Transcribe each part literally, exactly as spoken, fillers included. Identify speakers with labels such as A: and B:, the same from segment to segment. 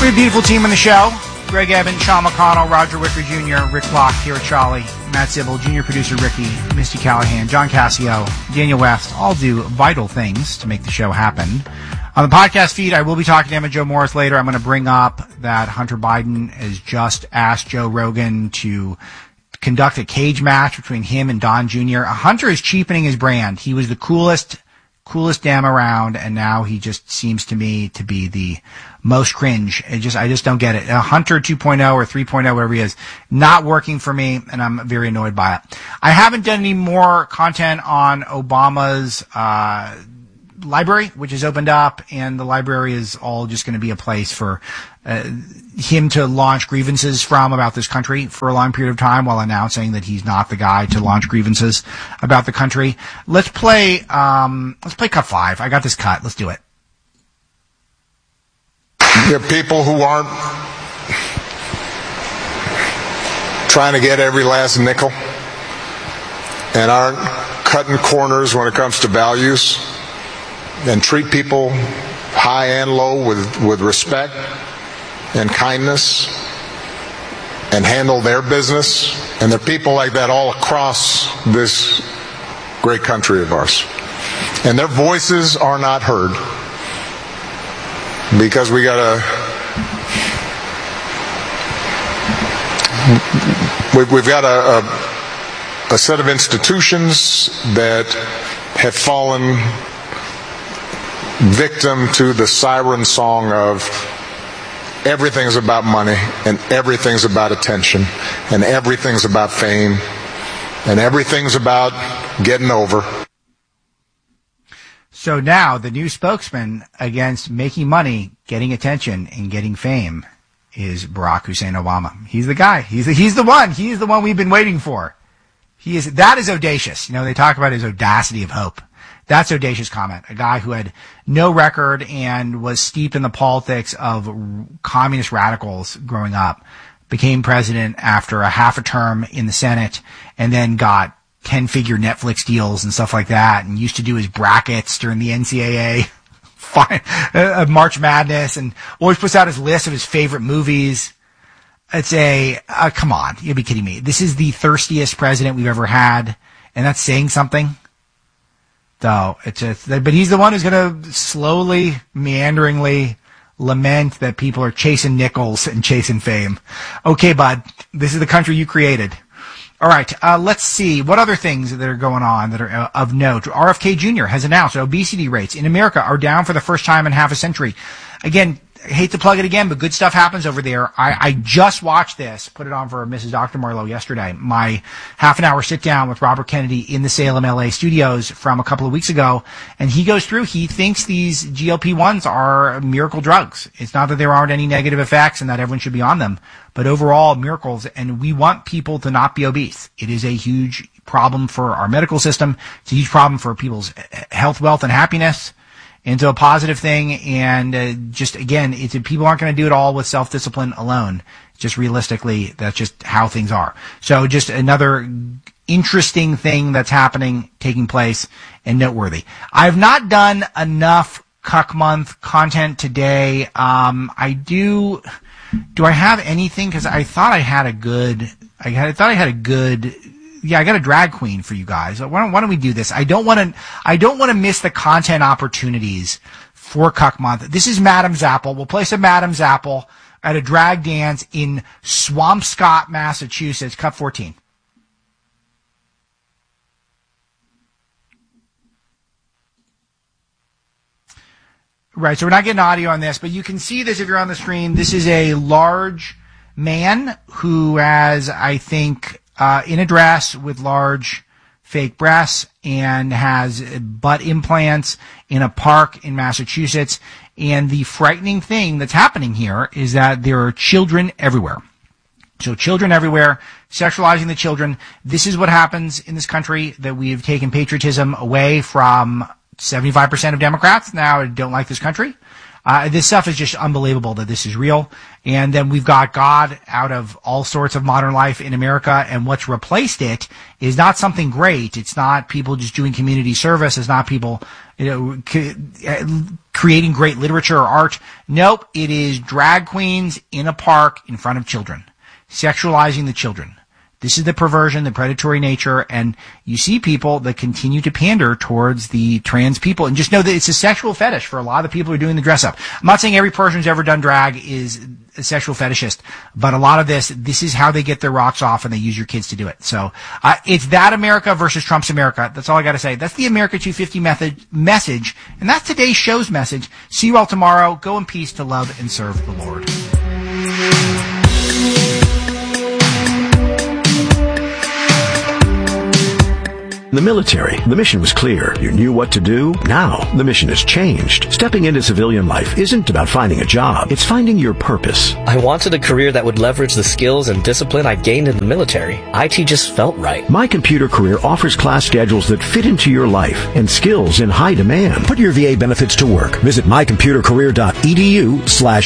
A: We have a beautiful team on the show. Greg Evans, Sean McConnell, Roger Wicker Junior, Rick Locke, here at Charlie, Matt Zibble, Junior Producer Ricky, Misty Callahan, John Cassio, Daniel West, all do vital things to make the show happen. On the podcast feed, I will be talking to Emma Jo Morris later. I'm going to bring up that Hunter Biden has just asked Joe Rogan to conduct a cage match between him and Don Junior Hunter is cheapening his brand. He was the coolest, coolest damn around, and now he just seems to me to be the most cringe. It just, I just don't get it. Uh, Hunter two point oh or three point oh, whatever he is, not working for me, and I'm very annoyed by it. I haven't done any more content on Obama's uh library, which has opened up, and the library is all just going to be a place for uh, him to launch grievances from about this country for a long period of time while announcing that he's not the guy to launch grievances about the country. Let's play, um, let's play cut five. I got this cut. Let's do it.
B: There are people who aren't trying to get every last nickel and aren't cutting corners when it comes to values and treat people high and low with, with respect and kindness and handle their business. And there are people like that all across this great country of ours. And their voices are not heard because we got a we've, we've got a, a a set of institutions that have fallen victim to the siren song of everything's about money and everything's about attention and everything's about fame and everything's about getting over.
A: So now the new spokesman against making money, getting attention, and getting fame is Barack Hussein Obama. He's the guy. He's the, he's the one. He's the one we've been waiting for. He is, that is audacious. You know, they talk about his audacity of hope. That's audacious comment. A guy who had no record and was steeped in the politics of communist radicals growing up, became president after a half a term in the Senate, and then got ten-figure Netflix deals and stuff like that, and used to do his brackets during the N C double A fine, uh, March Madness, and always puts out his list of his favorite movies. It's a, uh, come on, you'll be kidding me. This is the thirstiest president we've ever had, and that's saying something. So it's just, but he's the one who's going to slowly, meanderingly lament that people are chasing nickels and chasing fame. Okay, bud, this is the country you created. All right, uh, let's see what other things that are going on that are uh, of note. R F K Junior has announced that obesity rates in America are down for the first time in half a century. Again, I hate to plug it again, but good stuff happens over there. I, I just watched this, put it on for Missus Doctor Marlowe yesterday, my half an hour sit down with Robert Kennedy in the Salem, L A studios from a couple of weeks ago. And he goes through, he thinks these G L P ones are miracle drugs. It's not that there aren't any negative effects and that everyone should be on them, but overall miracles. And we want people to not be obese. It is a huge problem for our medical system. It's a huge problem for people's health, wealth, and happiness. Into a positive thing, and uh, just again, it's, people aren't going to do it all with self-discipline alone. Just realistically, that's just how things are. So just another interesting thing that's happening, taking place, and noteworthy. I've not done enough Cuck Month content today. Um, I do, do I have anything? Because I thought I had a good, I, had, I thought I had a good, yeah, I got a drag queen for you guys. Why don't, why don't we do this? I don't want to, I don't want to miss the content opportunities for Cuck Month. This is Madam's Apple. We'll play some Madam's Apple at a drag dance in Swampscott, Massachusetts. Cut fourteen. Right, so we're not getting audio on this, but you can see this if you're on the screen. This is a large man who has, I think, Uh, in a dress with large fake breasts and has butt implants in a park in Massachusetts. And the frightening thing that's happening here is that there are children everywhere. So children everywhere, sexualizing the children. This is what happens in this country, that we've taken patriotism away from seventy-five percent of Democrats now don't like this country. Uh, this stuff is just unbelievable that this is real. And then we've got God out of all sorts of modern life in America, and what's replaced it is not something great. It's not people just doing community service. It's not people, you know, c- creating great literature or art. Nope, it is drag queens in a park in front of children, sexualizing the children. This is the perversion, the predatory nature, and you see people that continue to pander towards the trans people. And just know that it's a sexual fetish for a lot of the people who are doing the dress up. I'm not saying every person who's ever done drag is a sexual fetishist, but a lot of this, this is how they get their rocks off, and they use your kids to do it. So uh, it's that America versus Trump's America. That's all I got to say. That's the America two fifty method message, and that's today's show's message. See you all tomorrow. Go in peace to love and serve the Lord.
C: In the military, the mission was clear. You knew what to do. Now, the mission has changed. Stepping into civilian life isn't about finding a job. It's finding your purpose.
D: I wanted a career that would leverage the skills and discipline I gained in the military. I T just felt right.
C: My Computer Career offers class schedules that fit into your life and skills in high demand. Put your V A benefits to work. Visit mycomputercareer.edu slash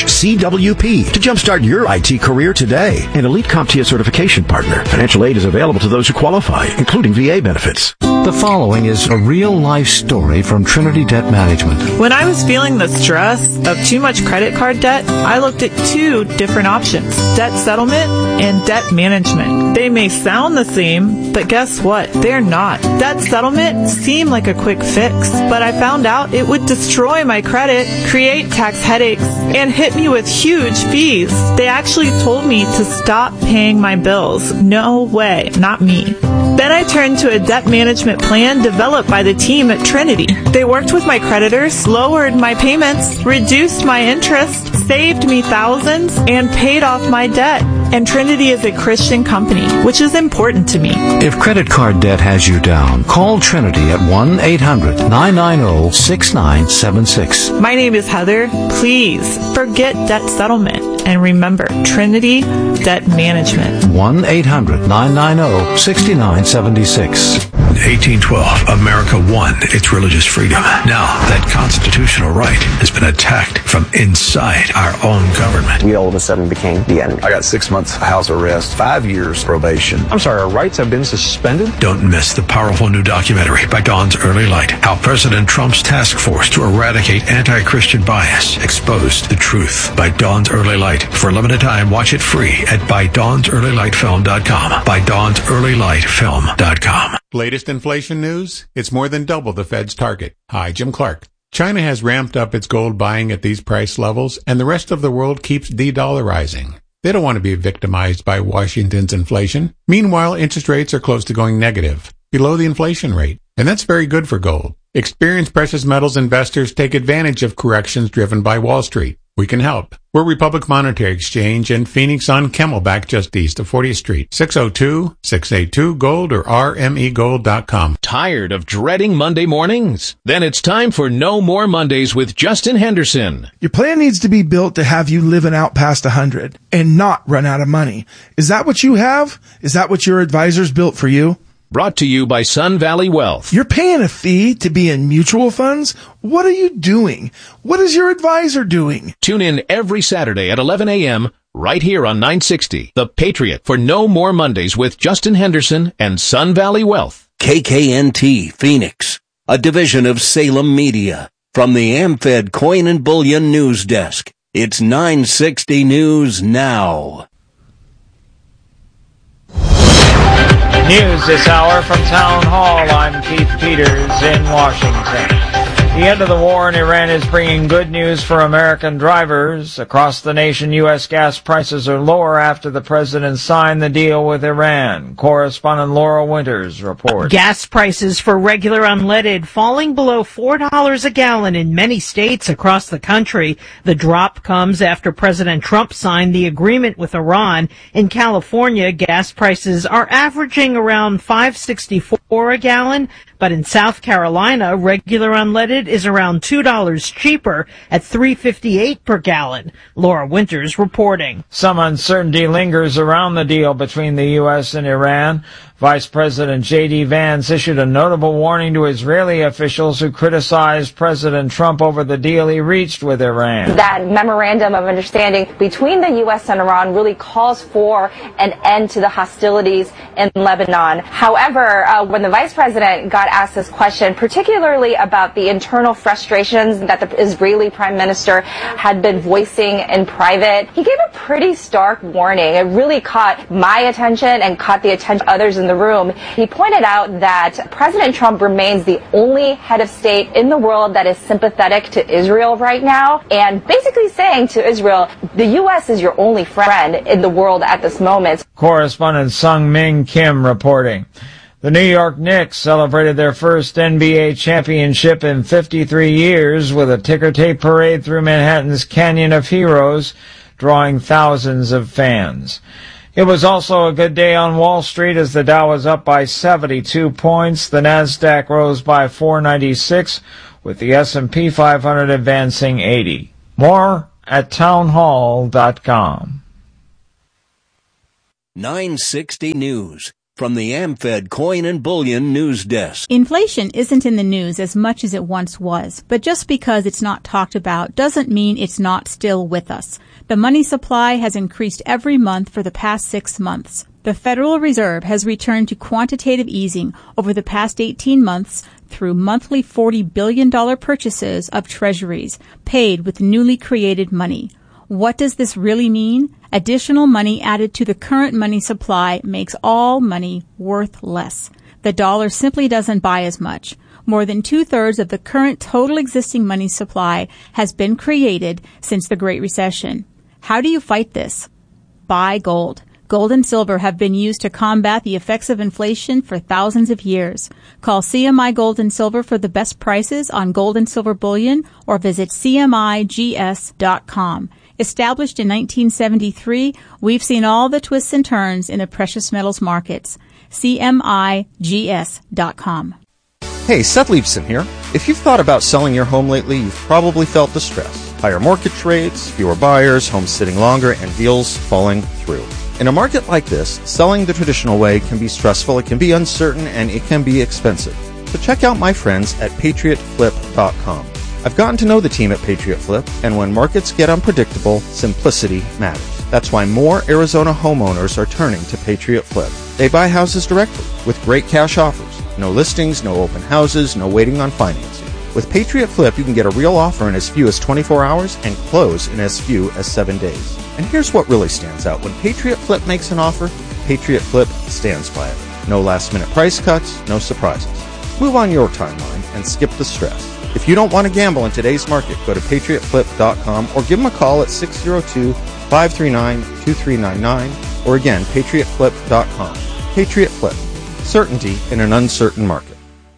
C: CWP to jumpstart your I T career today. An elite CompTIA certification partner. Financial aid is available to those who qualify, including V A benefits.
E: The following is a real-life story from Trinity Debt Management.
F: When I was feeling the stress of too much credit card debt, I looked at two different options, debt settlement and debt management. They may sound the same, but guess what? They're not. Debt settlement seemed like a quick fix, but I found out it would destroy my credit, create tax headaches, and hit me with huge fees. They actually told me to stop paying my bills. No way, not me. Then I turned to a debt management plan developed by the team at Trinity. They worked with my creditors, lowered my payments, reduced my interest, saved me thousands, and paid off my debt. And Trinity is a Christian company, which is important to me.
E: If credit card debt has you down, call Trinity at one eight hundred nine nine zero six nine seven six.
F: My name is Heather. Please forget debt settlement and remember Trinity Debt Management.
E: one eight hundred nine nine zero six nine seven six.
G: In eighteen twelve, America won its religious freedom. Now, that constitutional right has been attacked from inside our own government.
H: We all of a sudden became the enemy.
I: I got six months house arrest, five years probation.
J: I'm sorry, our rights have been suspended?
G: Don't miss the powerful new documentary by Dawn's Early Light, how President Trump's task force to eradicate anti-Christian bias exposed the truth. By Dawn's Early Light. For a limited time, watch it free at by dawns early light film dot com. by dawns early light film dot com.
K: Latest inflation news? It's more than double the Fed's target. Hi, Jim Clark. China has ramped up its gold buying at these price levels, and the rest of the world keeps de-dollarizing. They don't want to be victimized by Washington's inflation. Meanwhile, interest rates are close to going negative, below the inflation rate, and that's very good for gold. Experienced precious metals investors take advantage of corrections driven by Wall Street. We can help. We're Republic Monetary Exchange in Phoenix on Camelback, just east of fortieth Street. six oh two, six eight two, gold or r m e gold dot com.
L: Tired of dreading Monday mornings? Then it's time for No More Mondays with Justin Henderson.
M: Your plan needs to be built to have you living out past one hundred and not run out of money. Is that what you have? Is that what your advisors built for you?
L: Brought to you by Sun Valley Wealth.
M: You're paying a fee to be in mutual funds? What are you doing? What is your advisor doing?
L: Tune in every Saturday at eleven a.m. right here on nine sixty. The Patriot for No More Mondays with Justin Henderson and Sun Valley Wealth.
N: K K N T Phoenix, a division of Salem Media. From the AmFed Coin and Bullion News Desk, it's nine sixty News Now.
O: News this hour from Town Hall. I'm Keith Peters in Washington. The end of the war in Iran is bringing good news for American drivers. Across the nation, U S gas prices are lower after the president signed the deal with Iran. Correspondent Laura Winters reports.
P: Gas prices for regular unleaded falling below four dollars a gallon in many states across the country. The drop comes after President Trump signed the agreement with Iran. In California, gas prices are averaging around five dollars and sixty-four cents a gallon. But in South Carolina, regular unleaded is around two dollars cheaper at three dollars and fifty-eight cents per gallon. Laura Winters reporting.
O: Some uncertainty lingers around the deal between the U S and Iran. Vice President J D Vance issued a notable warning to Israeli officials who criticized President Trump over the deal he reached with Iran.
H: That memorandum of understanding between the U S and Iran really calls for an end to the hostilities in Lebanon. However, uh, when the vice president got asked this question, particularly about the internal frustrations that the Israeli prime minister had been voicing in private, he gave a pretty stark warning. It really caught my attention and caught the attention of others in the room. He pointed out that President Trump remains the only head of state in the world that is sympathetic to Israel right now, and basically saying to Israel, the U S is your only friend in the world at this moment.
O: Correspondent Sung Ming Kim reporting. The New York Knicks celebrated their first N B A championship in fifty-three years with a ticker tape parade through Manhattan's Canyon of Heroes, drawing thousands of fans. It was also a good day on Wall Street as the Dow was up by seventy-two points. The Nasdaq rose by four ninety-six, with the S and P five hundred advancing eighty. More at townhall dot com.
N: nine sixty News from the AmFed Coin and Bullion News Desk.
Q: Inflation isn't in the news as much as it once was, but just because it's not talked about doesn't mean it's not still with us. The money supply has increased every month for the past six months. The Federal Reserve has returned to quantitative easing over the past eighteen months through monthly forty billion dollars purchases of treasuries paid with newly created money. What does this really mean? Additional money added to the current money supply makes all money worth less. The dollar simply doesn't buy as much. More than two-thirds of the current total existing money supply has been created since the Great Recession. How do you fight this? Buy gold. Gold and silver have been used to combat the effects of inflation for thousands of years. Call C M I Gold and Silver for the best prices on gold and silver bullion or visit C M I G S dot com. Established in nineteen seventy-three, we've seen all the twists and turns in the precious metals markets. C M I G S dot com.
R: Hey, Seth Leibson here. If you've thought about selling your home lately, you've probably felt the stress. Higher mortgage rates, fewer buyers, homes sitting longer, and deals falling through. In a market like this, selling the traditional way can be stressful, it can be uncertain, and it can be expensive. So check out my friends at patriot flip dot com. I've gotten to know the team at Patriot Flip, and when markets get unpredictable, simplicity matters. That's why more Arizona homeowners are turning to Patriot Flip. They buy houses directly with great cash offers. No listings, no open houses, no waiting on financing. With Patriot Flip, you can get a real offer in as few as twenty-four hours and close in as few as seven days. And here's what really stands out. When Patriot Flip makes an offer, Patriot Flip stands by it. No last-minute price cuts, no surprises. Move on your timeline and skip the stress. If you don't want to gamble in today's market, go to patriot flip dot com or give them a call at six oh two, five three nine, two three nine nine or again, patriot flip dot com. Patriot Flip. Certainty in an uncertain market.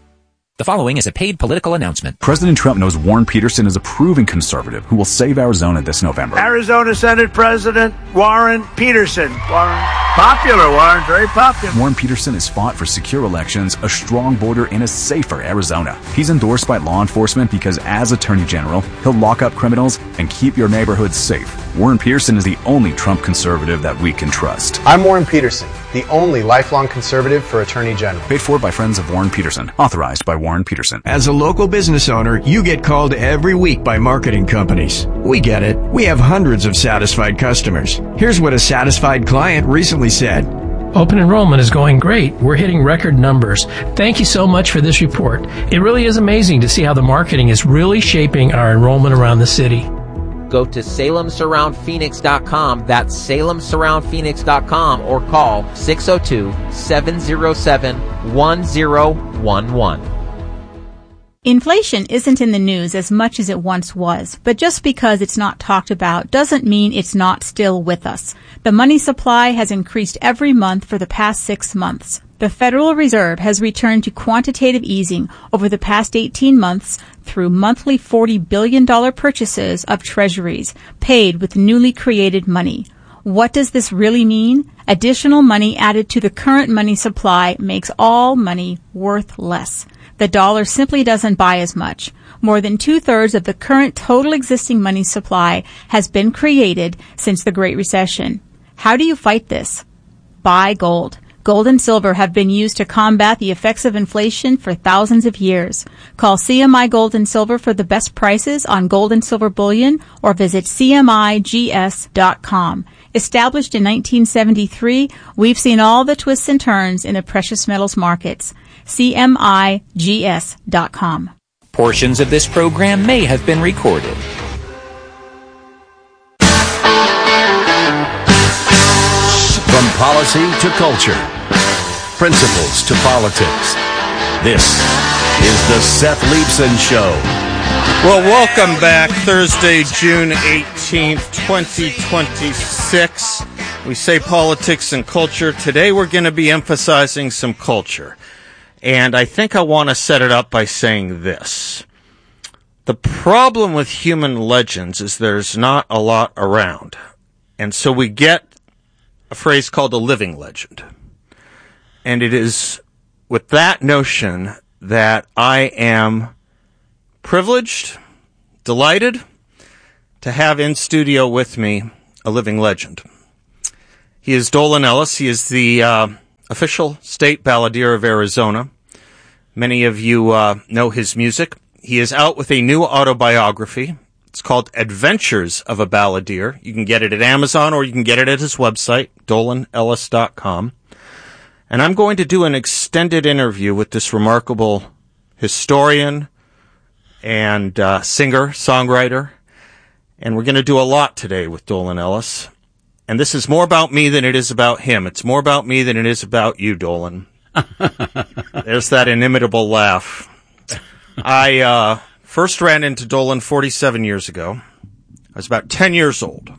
S: The following is a paid political announcement.
T: President Trump knows Warren Peterson is a proven conservative who will save Arizona this November.
U: Arizona Senate President Warren Peterson. Warren, popular, Warren, very popular.
T: Warren Peterson has fought for secure elections, a strong border, and a safer Arizona. He's endorsed by law enforcement because as Attorney General, he'll lock up criminals and keep your neighborhood safe. Warren Peterson is the only Trump conservative that we can trust.
V: I'm Warren Peterson, the only lifelong conservative for Attorney General.
T: Paid for by friends of Warren Peterson. Authorized by Warren Peterson.
W: As a local business owner, you get called every week by marketing companies. We get it. We have hundreds of satisfied customers. Here's what a satisfied client recently said.
X: Open enrollment is going great. We're hitting record numbers. Thank you so much for this report. It really is amazing to see how the marketing is really shaping our enrollment around the city.
Y: Go to salem surround phoenix dot com. That's salem surround phoenix dot com or call six oh two, seven oh seven, one oh one one.
Q: Inflation isn't in the news as much as it once was, but just because it's not talked about doesn't mean it's not still with us. The money supply has increased every month for the past six months. The Federal Reserve has returned to quantitative easing over the past eighteen months through monthly forty billion dollars purchases of treasuries paid with newly created money. What does this really mean? Additional money added to the current money supply makes all money worth less. The dollar simply doesn't buy as much. More than two-thirds of the current total existing money supply has been created since the Great Recession. How do you fight this? Buy gold. Gold and silver have been used to combat the effects of inflation for thousands of years. Call C M I Gold and Silver for the best prices on gold and silver bullion or visit C M I G S dot com. Established in nineteen seventy-three, we've seen all the twists and turns in the precious metals markets. C M I G S dot com.
S: Portions of this program may have been recorded.
A: From policy to culture, principles to politics, this is the Seth Leibsohn Show.
R: Well, welcome back. Thursday, June eighteenth, twenty twenty-six. We say politics and culture. Today we're going to be emphasizing some culture. And I think I want to set it up by saying this. The problem with human legends is there's not a lot around. And so we get a phrase called a living legend. And it is with that notion that I am privileged, delighted to have in studio with me a living legend. He is Dolan Ellis. He is the uh, official state balladeer of Arizona. Many of you uh, know his music. He is out with a new autobiography. It's called Adventures of a Balladeer. You can get it at Amazon or you can get it at his website, dolan ellis dot com. And I'm going to do an extended interview with this remarkable historian and uh, singer, songwriter. And we're going to do a lot today with Dolan Ellis. And this is more about me than it is about him. It's more about me than it is about you, Dolan. There's that inimitable laugh. I uh, first ran into Dolan forty-seven years ago. I was about ten years old.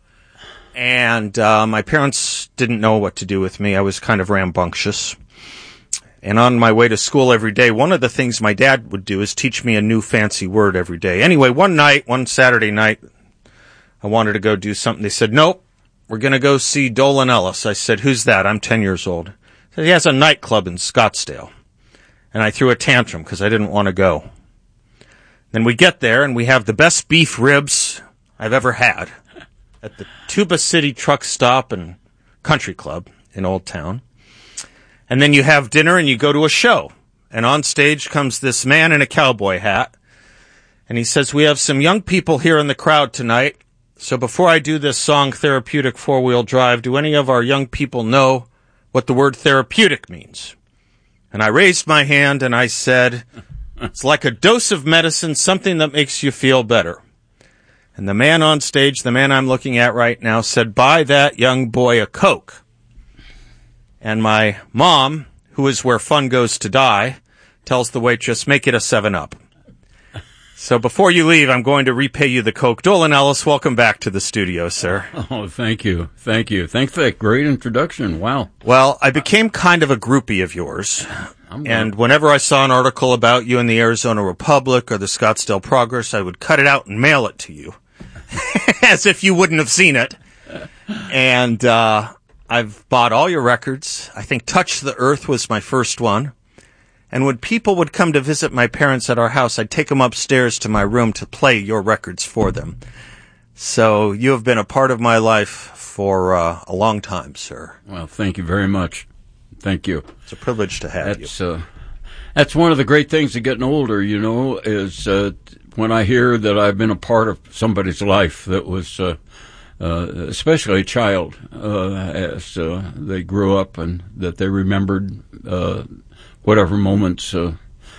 R: And uh, my parents didn't know what to do with me. I was kind of rambunctious. And on my way to school every day, one of the things my dad would do is teach me a new fancy word every day. Anyway, one night, one Saturday night, I wanted to go do something. They said, nope, we're going to go see Dolan Ellis. I said, who's that? I'm ten years old. He has a nightclub in Scottsdale. And I threw a tantrum because I didn't want to go. Then we get there and we have the best beef ribs I've ever had at the Tuba City Truck Stop and Country Club in Old Town. And then you have dinner and you go to a show. And on stage comes this man in a cowboy hat. And he says, we have some young people here in the crowd tonight. So before I do this song, Therapeutic Four-Wheel Drive, do any of our young people know what the word therapeutic means? And I raised my hand and I said, it's like a dose of medicine, something that makes you feel better. And the man on stage, the man I'm looking at right now, said, buy that young boy a Coke. And my mom, who is where fun goes to die, tells the waitress, make it a seven up. So before you leave, I'm going to repay you the Coke. Dolan Ellis, welcome back to the studio, sir.
B: Oh, thank you. Thank you. Thanks for that great introduction. Wow.
R: Well, I became kind of a groupie of yours. And whenever I saw an article about you in the Arizona Republic or the Scottsdale Progress, I would cut it out and mail it to you. As if you wouldn't have seen it. And uh I've bought all your records. I think Touch the Earth was my first one. And when people would come to visit my parents at our house, I'd take them upstairs to my room to play your records for them. So you have been a part of my life for uh, a long time, sir.
B: Well, thank you very much. Thank you.
R: It's a privilege to have
B: that's,
R: you.
B: Uh, that's one of the great things of getting older, you know, is uh, when I hear that I've been a part of somebody's life that was, uh, uh, especially a child, uh, as uh, they grew up and that they remembered uh whatever moments, uh,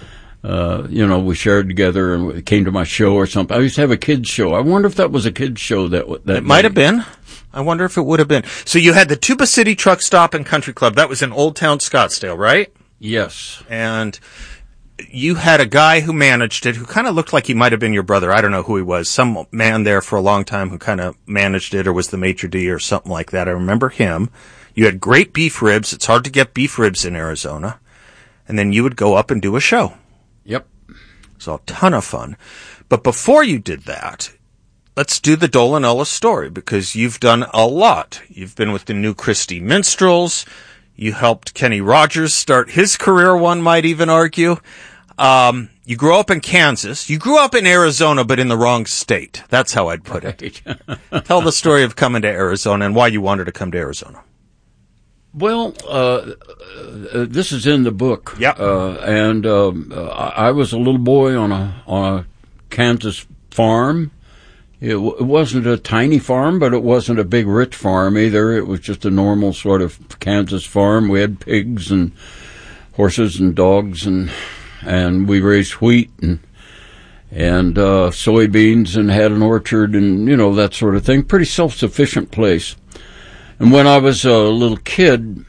B: uh, you know, we shared together and came to my show or something. I used to have a kids show. I wonder if that was a kids show that that
R: It might have been. I wonder if it would have been. So you had the Tuba City Truck Stop and Country Club. That was in Old Town Scottsdale, right?
B: Yes.
R: And you had a guy who managed it who kind of looked like he might have been your brother. I don't know who he was. Some man there for a long time who kind of managed it or was the maitre d' or something like that. I remember him. You had great beef ribs. It's hard to get beef ribs in Arizona. And then you would go up and do a show.
B: Yep.
R: It was a ton of fun. But before you did that, let's do the Dolan Ellis story, because you've done a lot. You've been with the New Christie Minstrels. You helped Kenny Rogers start his career, one might even argue. Um, you grew up in Kansas. You grew up in Arizona, but in the wrong state. That's how I'd put it. Tell the story of coming to Arizona and why you wanted to come to Arizona.
B: Well, uh, uh, this is in the book.
C: Yep.
B: Uh, and um, uh, I was a little boy on a on a Kansas farm. It, w- it wasn't a tiny farm, but it wasn't a big, rich farm either. It was just a normal sort of Kansas farm. We had pigs and horses and dogs, and and we raised wheat and and uh, soybeans, and had an orchard, and you know, that sort of thing. Pretty self-sufficient place. And when I was a little kid,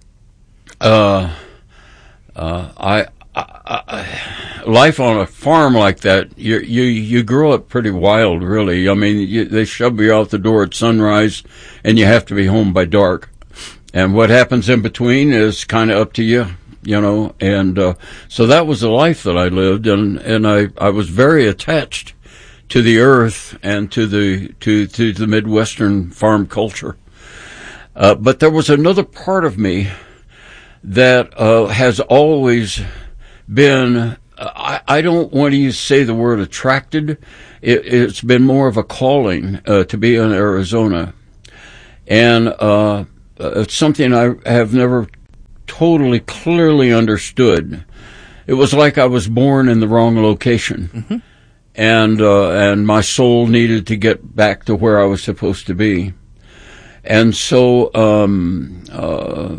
B: uh, uh, I, I, I, life on a farm like that, you you you grow up pretty wild, really. I mean, you, they shove you out the door at sunrise, and you have to be home by dark. And what happens in between is kind of up to you, you know. And uh, so that was the life that I lived, and and I, I was very attached to the earth and to the to to the Midwestern farm culture. Uh, but there was another part of me that uh, has always been, uh, I, I don't want to use, say the word attracted. It, it's been more of a calling uh, to be in Arizona. And uh, it's something I have never totally clearly understood. It was like I was born in the wrong location. Mm-hmm. And, uh, and my soul needed to get back to where I was supposed to be. And so um, uh,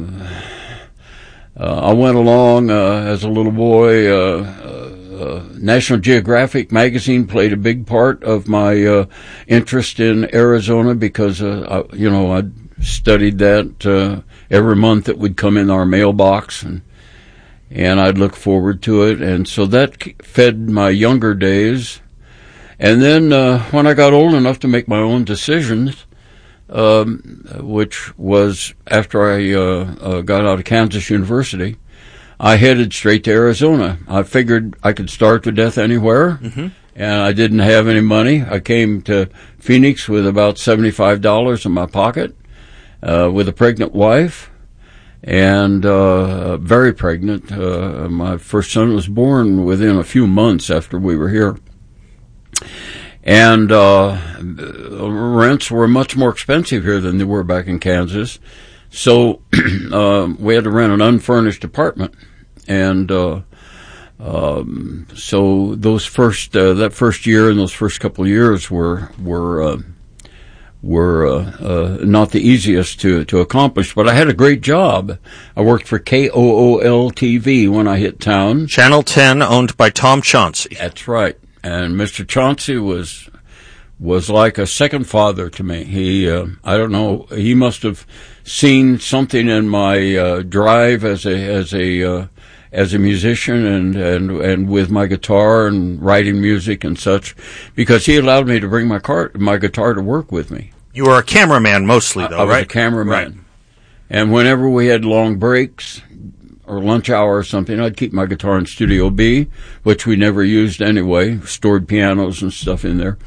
B: uh, I went along uh, as a little boy. Uh, uh, National Geographic magazine played a big part of my uh, interest in Arizona because, uh, I, you know, I'd studied that uh, every month. It would come in our mailbox, and and I'd look forward to it. And so that fed my younger days. And then uh, when I got old enough to make my own decisions, Um, which was after I uh, uh, got out of Kansas University, I headed straight to Arizona. I figured I could starve to death anywhere, mm-hmm. and I didn't have any money. I came to Phoenix with about seventy-five dollars in my pocket, uh, with a pregnant wife, and uh, very pregnant. Uh, my first son was born within a few months after we were here. And uh, rents were much more expensive here than they were back in Kansas. So uh, we had to rent an unfurnished apartment. And uh, um, so those first, uh, that first year and those first couple of years were were uh, were uh, uh, not the easiest to, to accomplish. But I had a great job. I worked for K O O L T V when I hit town.
C: Channel ten, owned by Tom Chauncey.
B: That's right. And Mister Chauncey was was like a second father to me. He, uh, I don't know, he must have seen something in my uh, drive as a as a uh, as a musician, and, and and with my guitar and writing music and such, because he allowed me to bring my car my guitar to work with me.
C: You were a cameraman mostly, though,
B: I, I
C: right?
B: was a cameraman,
C: right.
B: And whenever we had long breaks or lunch hour or something, I'd keep my guitar in Studio B, which we never used anyway, stored pianos and stuff in there.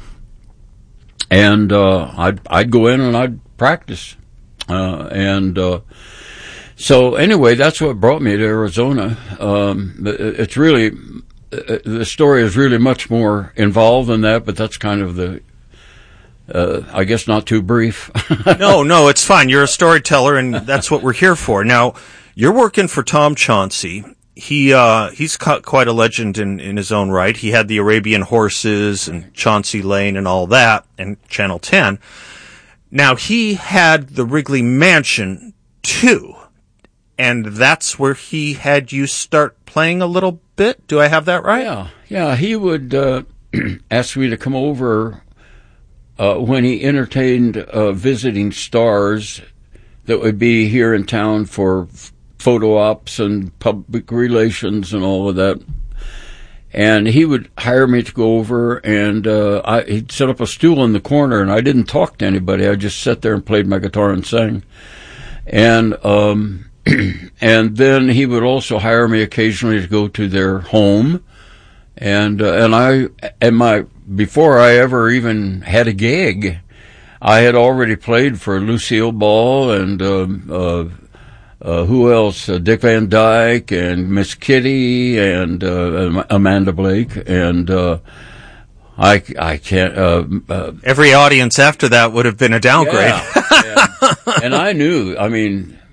B: And uh, I'd I'd go in and I'd practice. Uh, and uh, so anyway, that's what brought me to Arizona. Um, it's really, the story is really much more involved than that, but that's kind of the, uh, I guess not too brief.
C: no, no, it's fine. You're a storyteller, and that's what we're here for. Now, you're working for Tom Chauncey. He uh, he's quite a legend in, in his own right. He had the Arabian Horses and Chauncey Lane and all that, and Channel ten. Now, he had the Wrigley Mansion, too, and that's where he had you start playing a little bit. Do I have that right?
B: Yeah, yeah. He would uh, ask me to come over uh, when he entertained uh, visiting stars that would be here in town for photo ops and public relations and all of that. And he would hire me to go over, and uh, I, he'd set up a stool in the corner, and I didn't talk to anybody. I just sat there and played my guitar and sang. And um, and then he would also hire me occasionally to go to their home. And uh, and I and my before I ever even had a gig, I had already played for Lucille Ball and um, uh, uh, who else? Uh, Dick Van Dyke and Miss Kitty and uh, Amanda Blake, and uh, I I can't. Uh, uh,
C: Every audience after that would have been a downgrade.
B: Yeah, and, and I knew. I mean,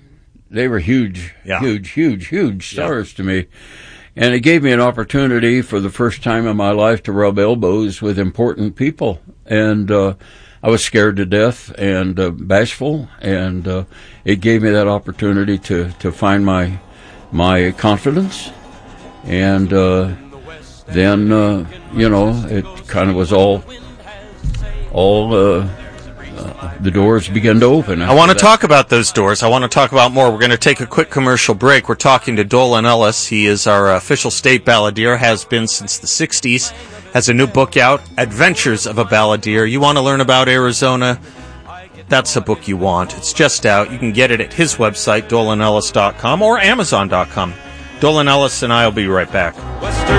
B: they were huge,
C: yeah.
B: huge, huge, huge stars yeah. to me. And it gave me an opportunity for the first time in my life to rub elbows with important people. And uh, I was scared to death and uh, bashful, and uh, it gave me that opportunity to, to find my my confidence. And uh, then, uh, you know, it kind of was all, all uh, uh, the doors began to open.
C: I want to talk about those doors. I want to talk about more. We're going to take a quick commercial break. We're talking to Dolan Ellis. He is our official state balladeer, has been since the sixties, has a new book out, Adventures of a Balladeer. You want to learn about Arizona? That's a book you want. It's just out. You can get it at his website, dolan ellis dot com, or amazon dot com. Dolan Ellis and I will be right back. Western